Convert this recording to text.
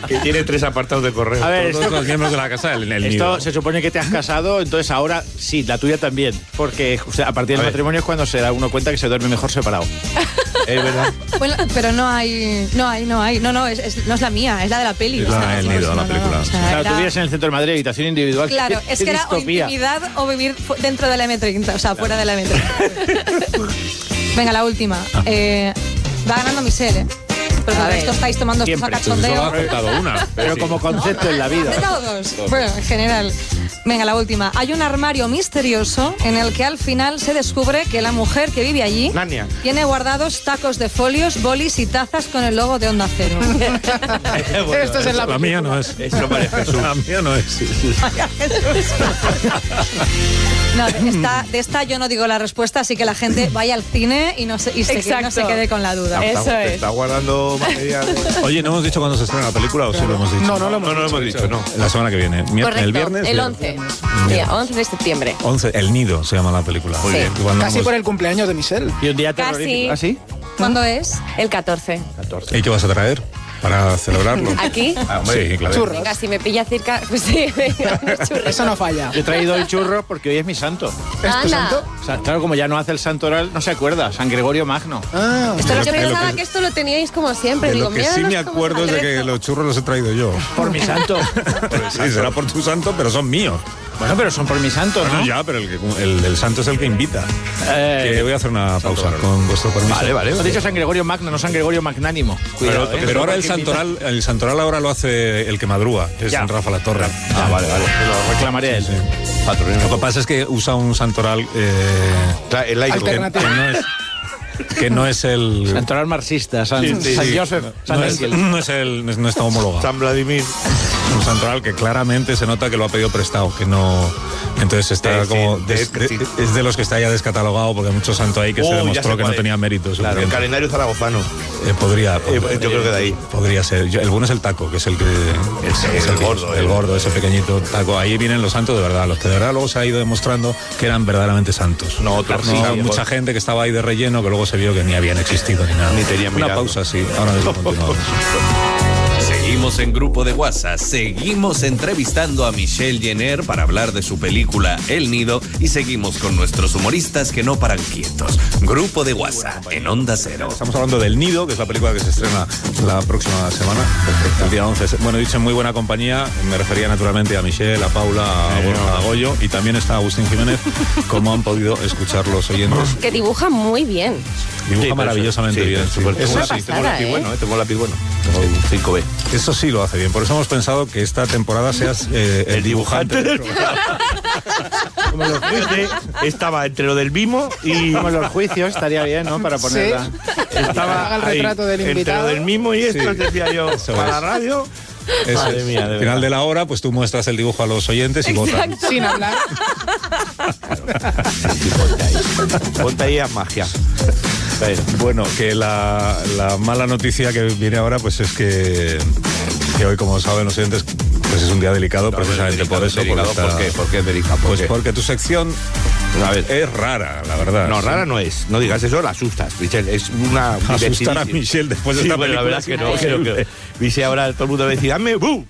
Que tiene 3 apartados de correo. A ver, Todos los miembros de la casa del esto nido. se supone que te has casado, entonces ahora sí, la tuya también. Porque a partir del matrimonio es cuando se da uno cuenta que se duerme mejor separado. Es verdad. Bueno, pero no hay. No, no es la mía, es la de la peli. Es la del nido, la película. Claro, tú vives en el centro de Madrid, habitación individual. Claro, qué es que era o distopía. intimidad o vivir dentro de la M30, o sea, fuera de la M30. Venga, la última. Va ganando Michelle, ¿eh? Pero A por ver. esto estáis tomando cosas a Pues solo cachondeo. ha faltado una. Pero como concepto en la vida. De todos. Bueno, en general. Venga, la última. Hay un armario misterioso en el que al final se descubre que la mujer que vive allí Narnia. tiene guardados tacos de folios, bolis y tazas con el logo de Onda Cero. Esto es en La mía no es. Eso parece Jesús. La mía no es. No, de esta yo no digo la respuesta, así que la gente vaya al cine y no se Exacto. quede con la duda. Eso Te es. está guardando material. Oye, ¿no hemos dicho cuándo se estrena la película o sí lo hemos dicho? No lo hemos dicho, no. La semana que viene. Correcto. El viernes. El 11. Mira, 11 de septiembre. 11. El Nido se llama la película. Muy bien. Igual no Casi hemos- por el cumpleaños de Michelle. Y un día Casi. terrorífico. ¿Ah, sí? ¿Cuándo es? El 14. ¿Y qué vas a traer para celebrarlo? ¿Aquí? Sí, claro. Churros. Venga, si me pilla cerca, pues sí, venga, unos churros. Eso no falla. Yo he traído el churro porque hoy es mi santo. ¿Es tu Anda. santo? O sea, claro, como ya no hace el santoral, no se acuerda. San Gregorio Magno. Ah, Esto Lo yo que- pensaba lo que esto lo teníais como siempre. De Digo, lo que mira sí los me acuerdo es de que aderezos. los churros los he traído yo. Por mi santo. Sí, será por tu santo, pero son míos. Bueno, pero son por mi santo, ¿no? Bueno, ya, pero el santo es el que invita. Que voy a hacer una pausa con vuestro permiso. Vale. He dicho San Gregorio Magno, no San Gregorio Magnánimo. Cuidado, Pero ahora el santoral ahora lo hace el que madruga, que es Ya. San Rafa La Torre. Vale. Lo reclamaré a él. Lo que pasa es que usa un santoral El laico. Alternativo. que no es el... Santoral marxista, San Sí. Joseph, San No es, Ángel. no está homologado. San Vladimir. Un santoral que claramente se nota que lo ha pedido prestado, que no... Entonces está como... es de los que está ya descatalogado, porque hay mucho santo ahí que se Ya demostró sé que no cuál es. tenía mérito Claro, suficiente. calendario zaragozano. Podría. yo creo que de ahí. Podría ser. El bueno es el taco, que es el que... Es el gordo. El gordo, ese pequeñito taco. Ahí vienen los santos de verdad. Los que de verdad luego se ha ido demostrando que eran verdaderamente santos. No, otros sí, a lo mucha mejor. gente que estaba ahí de relleno que luego se vio que ni habían existido ni nada. Ni tenían Una mirado. pausa, sí. Ahora mismo continuamos. Seguimos en Grupo de WhatsApp, seguimos entrevistando a Michelle Jenner para hablar de su película El Nido y seguimos con nuestros humoristas que no paran quietos. Grupo de WhatsApp en Onda Cero. Estamos hablando del Nido, que es la película que se estrena la próxima semana, el día 11. Bueno, dicho en muy buena compañía, me refería naturalmente a Michelle, a Paula, a Borja, a Goyo, y también está Agustín Jiménez, como han podido escuchar los oyentes. Que dibuja muy bien. Dibuja maravillosamente bien. sí. Tengo Eso un sí, lápiz, pasada, lápiz ¿eh? bueno, tengo un lápiz bueno. Tengo un 5B. Eso sí lo hace bien. Por eso hemos pensado que esta temporada seas el dibujante del programa. Como los juicios, estaba entre lo del mimo y... Como los juicios, estaría bien, ¿no? Para ponerla. Estaba Haga el ahí, retrato del entre invitado. lo del mimo y esto, Sí. decía yo, Eso para es. la radio... Eso Madre es. mía, de Al verdad. final de la hora, pues tú muestras el dibujo a los oyentes y votan. sin hablar. Ponte ahí a magia. Bueno, que la mala noticia que viene ahora, pues es que hoy, como saben los oyentes, pues es un día delicado, precisamente por eso. ¿Por qué? ¿Por qué es delicado? ¿Por Pues qué? porque tu sección A ver, es rara, la verdad. no, rara no es. No digas eso, la asustas, Michelle. Es una... Asustar a divertidísima. Michelle después de Sí, esta bueno, la película verdad es que no. Creo que Michelle ahora todo el mundo va a decir, ¡dame! ¡Bu!